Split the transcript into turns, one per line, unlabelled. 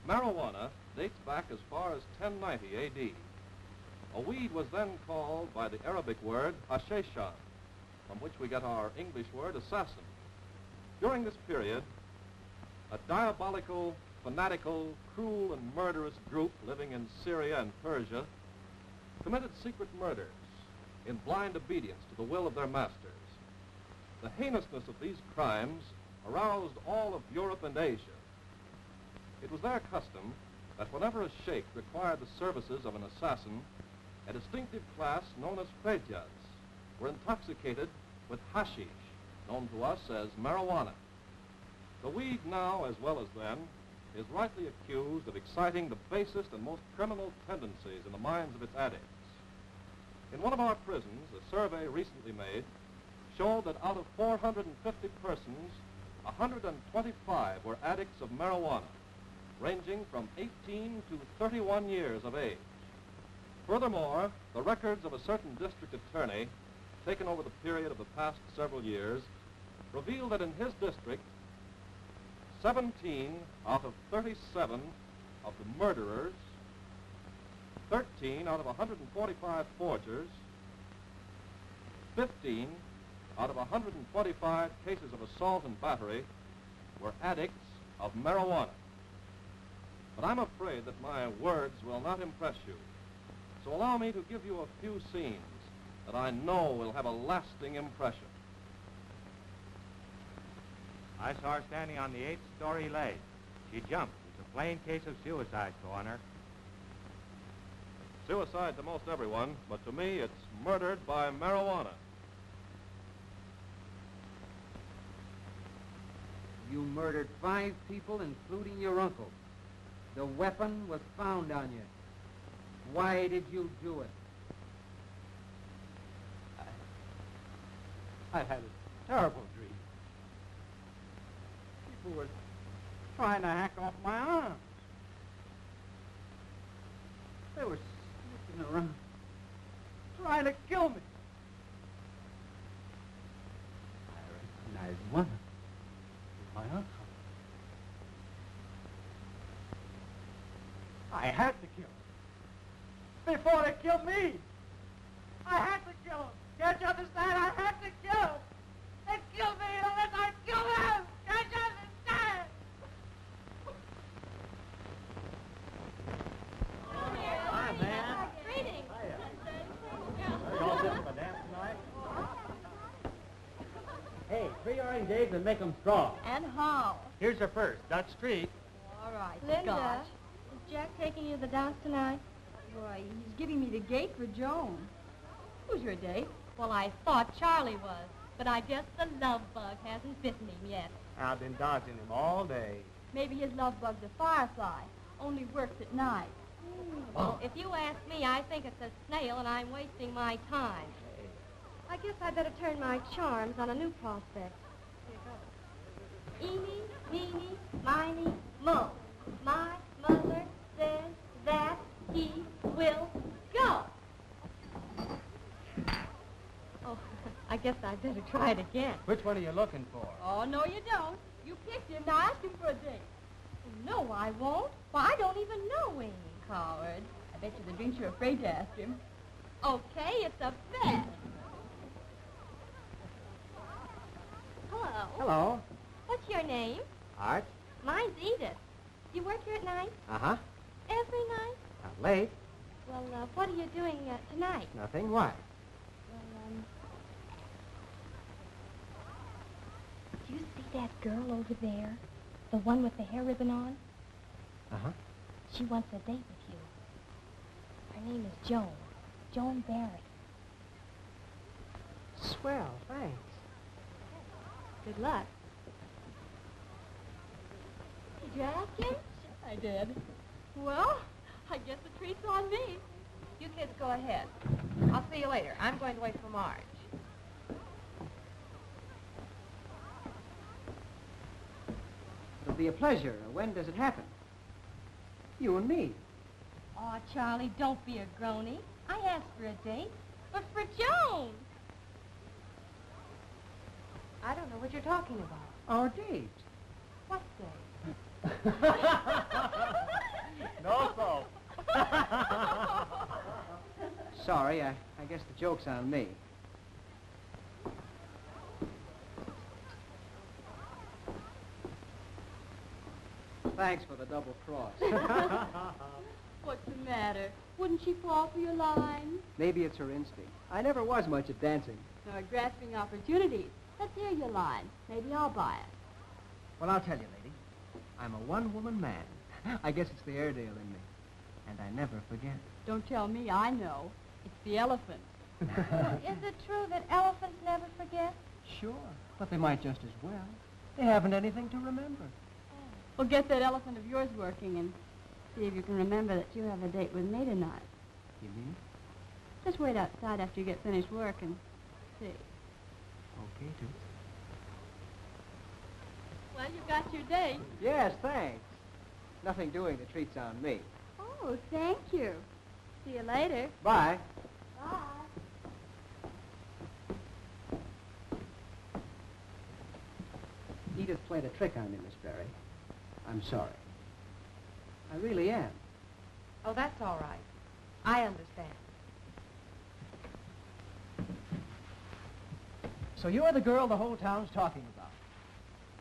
Marijuana dates back as far as 1090 A.D. A weed was then called by the Arabic word hashishan, from which we get our English word assassin. During this period, a diabolical, fanatical, cruel, and murderous group living in Syria and Persia committed secret murders in blind obedience to the will of their masters. The heinousness of these crimes aroused all of Europe and Asia. It was their custom that whenever a sheikh required the services of an assassin, a distinctive class known as fejaz were intoxicated with hashish, known to us as marijuana. The weed now, as well as then, is rightly accused of exciting the basest and most criminal tendencies in the minds of its addicts. In one of our prisons, a survey recently made showed that out of 450 persons, 125 were addicts of marijuana, ranging from 18 to 31 years of age. Furthermore, the records of a certain district attorney, taken over the period of the past several years, reveal that in his district, 17 out of 37 of the murderers, 13 out of 145 forgers, 15 out of 125 cases of assault and battery were addicts of marijuana. But I'm afraid that my words will not impress you. So allow me to give you a few scenes that I know will have a lasting impression.
I saw her standing on the 8th-story ledge. She jumped. It's a plain case of suicide, Coroner.
Suicide to most everyone, but to me it's murdered by marijuana.
You murdered 5 people, including your uncle. The weapon was found on you. Why did you do it?
I had a terrible dream. People were trying to hack off my arms. They were sneaking around, trying to kill me. I recognized one of them. My uncle. I had to kill him. Before they killed me. I had to kill him. Can't you understand? I had to kill him. They killed me unless I kill them. Can't you understand?
Hi, man. Greetings.
Are you all set for dance tonight? Hey, 3 orange eggs and make them strong.
And how?
Here's her first, Dutch Street.
All right.
Linda,
Scotch.
is Jack taking you to the dance tonight?
Boy, he's giving me the gate for Joan. Who's your date?
Well, I thought Charlie was, but I guess the love bug hasn't bitten him yet.
I've been dodging him all day.
Maybe his love bug's a firefly, only works at night.
Well, if you ask me, I think it's a snail and I'm wasting my time. I guess I better turn my charms on a new prospect. Here goes. Eeny, meeny, miny, mo. My mother says that he will go. Oh, I guess I better try it again.
Which one are you looking for?
Oh, no, you don't. You picked him. Now ask him for a date.
No, I won't. Why, I don't even know him.
Coward. I bet you the drinks you're afraid to ask him.
Okay, it's a bet. Hello.
Hello.
What's your name?
Art?
Mine's Edith. You work here at night?
Uh-huh.
Every night?
Not late.
Well, what are you doing tonight?
Nothing. Why?
Well, do you see that girl over there? The one with the hair ribbon on?
Uh-huh.
She wants a date with you. Her name is Joan. Joan Barry.
Swell, thanks.
Good luck. Did you ask him?
I did. Well, I guess the treat's on me.
You kids go ahead. I'll see you later. I'm going to wait for Marge.
It'll be a pleasure. When does it happen? You and me.
Oh, Charlie, don't be a groany. I asked for a date, but for Joan.
I don't know what you're talking about.
Our date.
What day?
Sorry, I guess the joke's on me. Thanks for the double cross.
What's the matter? Wouldn't she fall for your line?
Maybe it's her instinct. I never was much at dancing.
Or grasping opportunities. Let's hear your line. Maybe I'll buy it.
Well, I'll tell you, lady. I'm a one-woman man. I guess it's the Airedale in me. And I never forget.
Don't tell me, I know. It's the elephant.
Is it true that elephants never forget?
Sure, but they might just as well. They haven't anything to remember.
Well, get that elephant of yours working and see if you can remember that you have a date with me tonight.
You mean?
Just wait outside after you get finished work and see.
Okay, too.
Well, you've got your date.
Yes, thanks. Nothing doing, the treat's on me.
Oh, thank you. See you later.
Bye.
Bye.
Edith played a trick on me, Miss Berry. I'm sorry. I really am.
Oh, that's all right. I understand.
So you're the girl the whole town's talking about.